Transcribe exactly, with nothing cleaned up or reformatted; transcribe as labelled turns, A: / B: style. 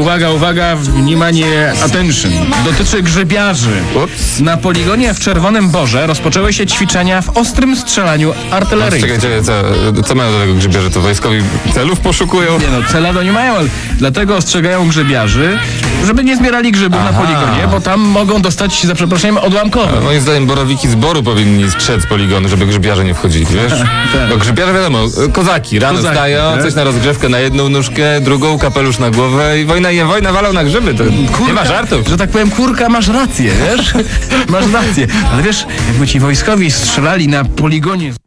A: uwaga, uwaga, wнимanie, attention. Dotyczy grzebiarzy.
B: Ups.
A: Na poligonie w Czerwonym Borze rozpoczęły się ćwiczenia w ostrym strzelaniu artyleryjskim.
B: Czekajcie, co, co mają do tego grzebiarze? To wojskowi celów poszukują?
A: Nie no, cela to nie mają, ale dlatego ostrzegają grzebiarzy, żeby nie zbierali grzybów
B: Aha.
A: na poligonie, bo tam mogą dostać, za przeproszeniem, odłamkowe.
B: Moim zdaniem borowiki z boru powinni strzec z poligonu, żeby grzybiarze nie wchodzili, wiesz?
A: Tak.
B: Bo grzybiarze wiadomo, kozaki, rano
A: Kozaki,
B: wstają,
A: tak?
B: coś na rozgrzewkę na jedną nóżkę, drugą kapelusz na głowę i wojna je wojna walą na grzyby, to nie ma żartów.
A: Że tak powiem, kurka, masz rację, wiesz? Masz rację. Ale wiesz, jakby ci wojskowi strzelali na poligonie...